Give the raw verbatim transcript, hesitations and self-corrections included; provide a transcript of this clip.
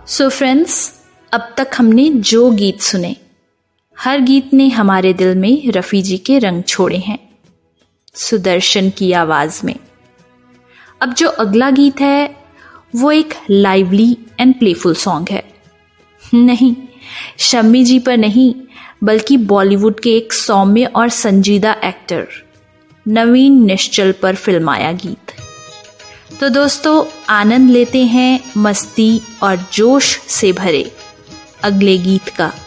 So friends, अब तक हमने जो गीत सुने, हर गीत ने हमारे दिल में रफ़ी जी के रंग छोड़े हैं सुदर्शन की आवाज़ में। अब जो अगला गीत है वो एक लाइवली एंड प्लेफुल सॉन्ग है। नहीं, शम्मी जी पर नहीं, बल्कि बॉलीवुड के एक सौम्य और संजीदा एक्टर नवीन निश्चल पर फिल्माया गीत। तो दोस्तों, आनंद लेते हैं मस्ती और जोश से भरे अगले गीत का।